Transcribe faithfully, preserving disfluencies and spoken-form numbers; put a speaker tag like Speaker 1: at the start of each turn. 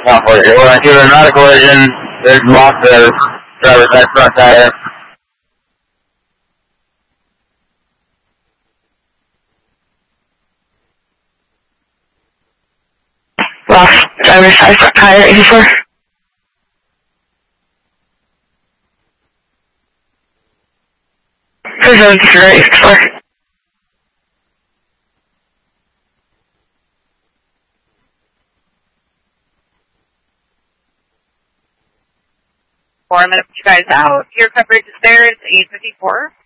Speaker 1: Not for you. We're into not a collision. There's lost the driver's side front tire.
Speaker 2: Lost driver's side front tire, eighty-four. Prison, eighty-four.
Speaker 3: Four, I'm going to put you guys out. Your coverage is there. It's eight fifty-four.